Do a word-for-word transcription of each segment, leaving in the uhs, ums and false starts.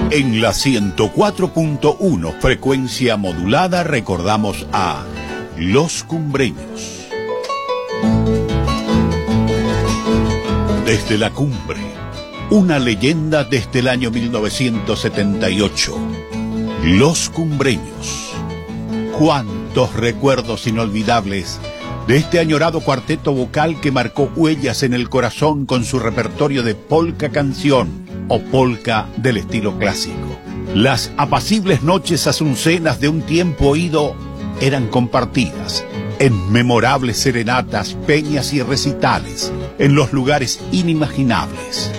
En la ciento cuatro punto uno frecuencia modulada recordamos a Los Cumbreños. Desde la cumbre, una leyenda desde el año mil novecientos setenta y ocho. Los Cumbreños. Cuántos recuerdos inolvidables de este añorado cuarteto vocal que marcó huellas en el corazón con su repertorio de polka canción o polka del estilo clásico. Las apacibles noches asuncenas de un tiempo ido eran compartidas en memorables serenatas, peñas y recitales, en los lugares inimaginables.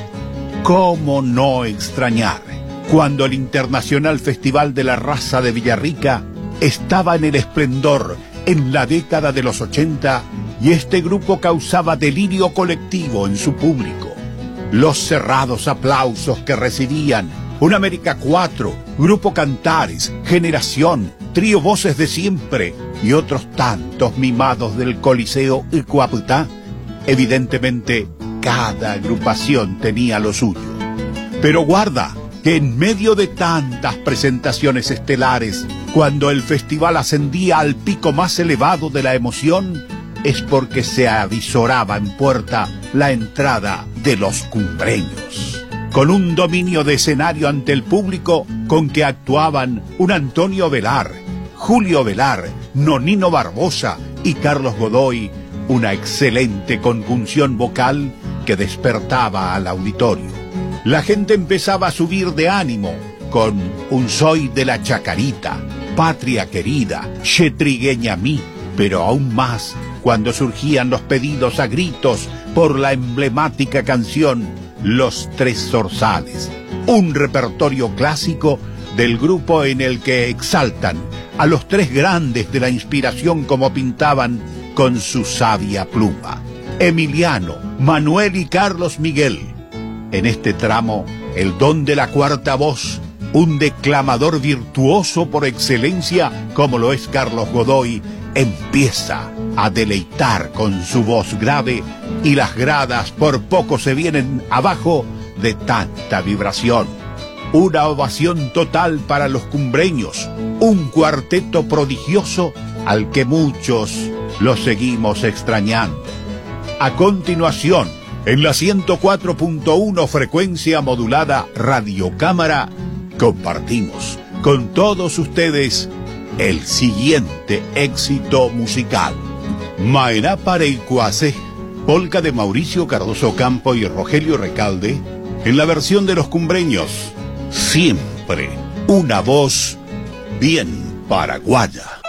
¿Cómo no extrañar cuando el Internacional Festival de la Raza de Villarrica estaba en el esplendor en la década de los ochenta y este grupo causaba delirio colectivo en su público? Los cerrados aplausos que recibían un América cuatro, Grupo Cantares, Generación, Trío Voces de Siempre y otros tantos mimados del Coliseo Icuaputá. Evidentemente, cada agrupación tenía lo suyo. Pero guarda que en medio de tantas presentaciones estelares, cuando el festival ascendía al pico más elevado de la emoción, es porque se avisoraba en puerta la entrada de Los Cumbreños, con un dominio de escenario ante el público con que actuaban un Antonio Velar, Julio Velar, Nonino Barbosa y Carlos Godoy, una excelente conjunción vocal que despertaba al auditorio. La gente empezaba a subir de ánimo con Un Soy de la Chacarita, Patria Querida, Chetrigueña Mí, pero aún más cuando surgían los pedidos a gritos por la emblemática canción Los Tres Zorzales, un repertorio clásico del grupo en el que exaltan a los tres grandes de la inspiración como pintaban con su sabia pluma: Emiliano, Manuel y Carlos Miguel. En este tramo, el don de la cuarta voz, un declamador virtuoso por excelencia como lo es Carlos Godoy, empieza a deleitar con su voz grave y las gradas por poco se vienen abajo de tanta vibración. Una ovación total para Los Cumbreños, un cuarteto prodigioso al que muchos lo seguimos extrañando. A continuación, en la ciento cuatro punto uno frecuencia modulada Radio Cámara, compartimos con todos ustedes el siguiente éxito musical: Maená Pareicuacé, polka de Mauricio Cardoso Campo y Rogelio Recalde, en la versión de Los Cumbreños. Siempre una voz bien paraguaya.